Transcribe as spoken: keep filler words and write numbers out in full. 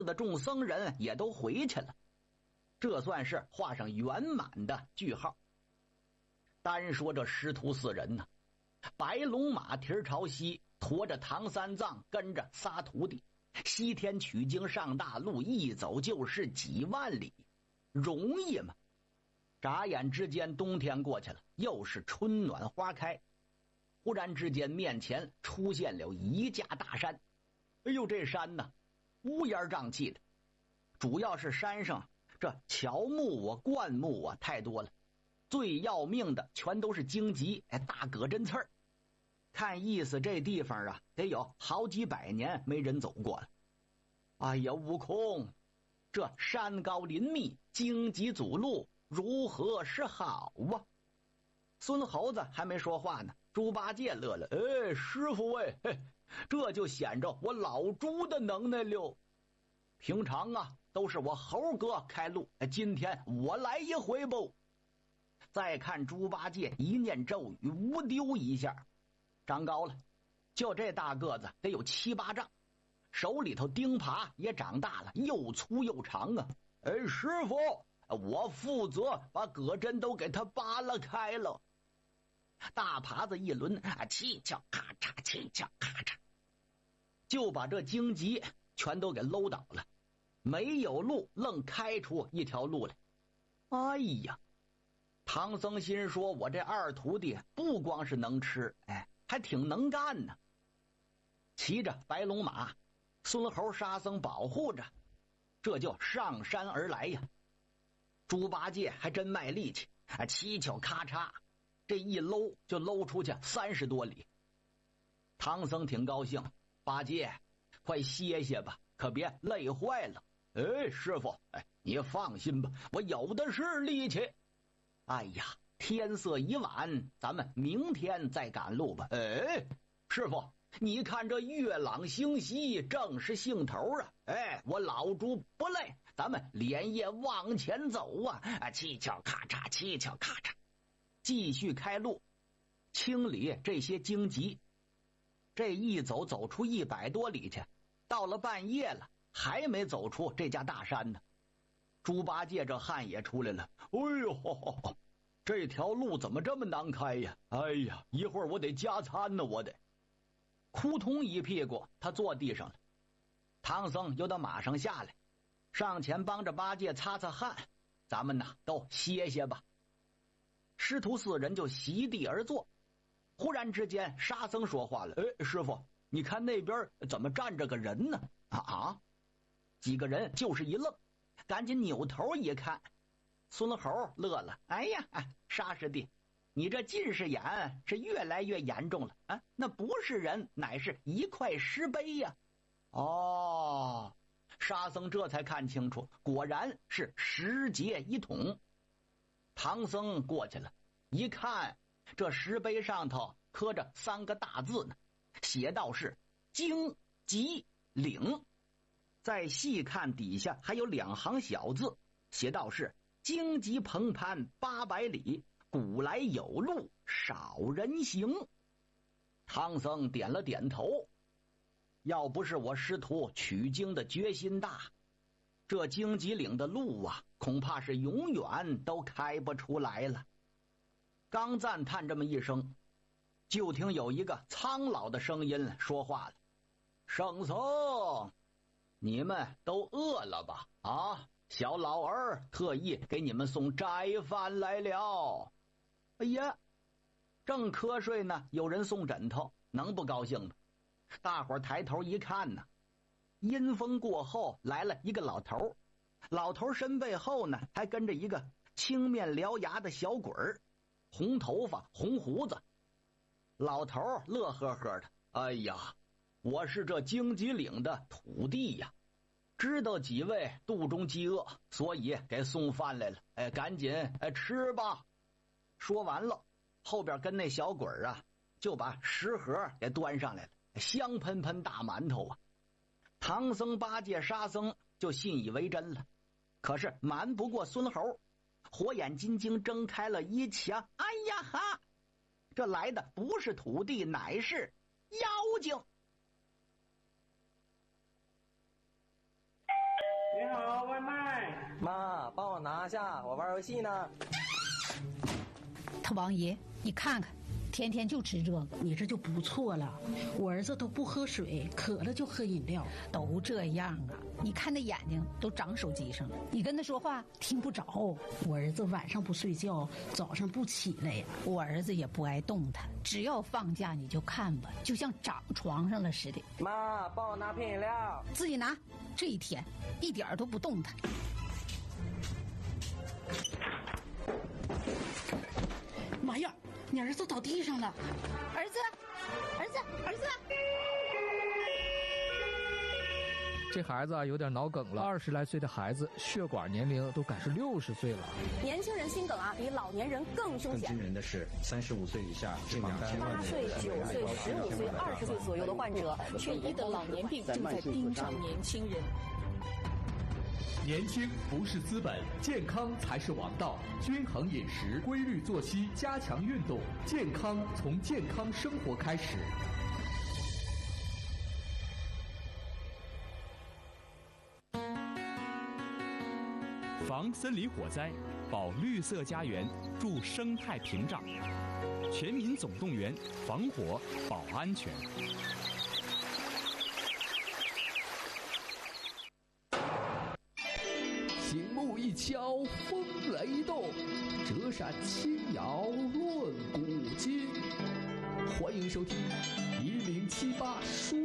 的众僧人也都回去了，这算是画上圆满的句号。单说这师徒四人呢，白龙马蹄朝西，驮着唐三藏，跟着仨徒弟，西天取经上大路，一走就是几万里，容易吗？眨眼之间冬天过去了，又是春暖花开。忽然之间面前出现了一架大山，哎呦，这山呢乌烟瘴气的，主要是山上这乔木啊灌木啊太多了，最要命的全都是荆棘，哎，大葛针刺儿。看意思这地方啊得有好几百年没人走过了。哎呀，悟空，这山高林密，荆棘阻路，如何是好啊？孙猴子还没说话呢，猪八戒乐了，哎，师傅喂，嘿，这就显着我老猪的能耐了。平常啊都是我猴哥开路，今天我来一回不？再看猪八戒一念咒语，无丢一下长高了，就这大个子得有七八丈，手里头钉耙也长大了，又粗又长啊。哎，师傅，我负责把葛针都给他扒拉开了。大耙子一抡啊，气巧咔嚓，气巧咔嚓，就把这荆棘全都给搂倒了，没有路，愣开出一条路来。哎呀，唐僧心说，我这二徒弟不光是能吃，哎，还挺能干呢。骑着白龙马，孙猴沙僧保护着，这就上山而来呀。猪八戒还真卖力气啊，七巧咔嚓，这一搂就搂出去三十多里。唐僧挺高兴，八戒，快歇歇吧，可别累坏了。哎，师傅，哎，你放心吧，我有的是力气。哎呀，天色已晚，咱们明天再赶路吧。哎，师傅，你看这月朗星稀，正是兴头啊！哎，我老猪不累，咱们连夜往前走啊！啊，七巧咔嚓，七巧咔嚓，继续开路，清理这些荆棘。这一走走出一百多里去，到了半夜了，还没走出这家大山呢。猪八戒这汗也出来了，哎呦，呵呵，这条路怎么这么难开呀？哎呀，一会儿我得加餐呢，我得。扑通一屁股，他坐地上了。唐僧又到马上下来，上前帮着八戒擦擦汗，咱们呐都歇歇吧。师徒四人就席地而坐。忽然之间，沙僧说话了：“哎，师傅，你看那边怎么站着个人呢？”啊啊！几个人就是一愣，赶紧扭头一看，孙猴乐了：“哎呀，沙师弟，你这近视眼是越来越严重了啊！那不是人，乃是一块石碑呀！”哦，沙僧这才看清楚，果然是石碣一统。唐僧过去了，一看这石碑上头刻着三个大字呢，写道是荆棘岭。再细看底下还有两行小字，写道是荆棘蓬潘八百里，古来有路少人行。唐僧点了点头，要不是我师徒取经的决心大，这荆棘岭的路啊，恐怕是永远都开不出来了。刚赞叹这么一声，就听有一个苍老的声音说话了：“圣僧，你们都饿了吧？啊，小老儿特意给你们送斋饭来了。”哎呀，正瞌睡呢，有人送枕头，能不高兴吗？大伙儿抬头一看呢，阴风过后来了一个老头，老头身背后呢还跟着一个青面獠牙的小鬼儿，红头发红胡子。老头乐呵呵的：“哎呀，我是这荆棘岭的土地呀，知道几位肚中饥饿，所以给送饭来了。哎，赶紧哎吃吧。”说完了，后边跟那小鬼儿啊就把食盒给端上来了，香喷喷大馒头啊。唐僧八戒沙僧就信以为真了，可是瞒不过孙猴，火眼金睛睁开了一瞧，哎呀哈，这来的不是土地，乃是妖精。 游戏呢。 他王爷，你看看，天天就吃这个， 你这就不错了。我儿子都不喝水，渴了就喝饮料， 都这样啊。你看那眼睛都长手机上了，你跟他说话听不着。 我儿子晚上不睡觉，早上不起来呀。 我儿子也不爱动弹，只要放假你就看吧，就像长床上了似的。 妈，帮我拿瓶饮料。 自己拿。这一天一点都不动弹。 妈呀，你儿子倒地上了！ 儿子，儿子，儿子！ 这孩子啊有点脑梗了，二十来岁的孩子，血管年龄都赶是六十岁了。 年轻人心梗啊，比老年人更凶险。 更惊人的是，三十五岁以下这两千万八岁、九岁、十五岁、二十岁左右的患者， 缺一的老年病正在盯上年轻人。 年轻不是资本，健康才是王道。均衡饮食，规律作息，加强运动，健康从健康生活开始。 防森林火灾，保绿色家园，助生态屏障。全民总动员，防火保安全。 醒目一敲风雷动，折扇轻摇论古今。欢迎收听一零七八书。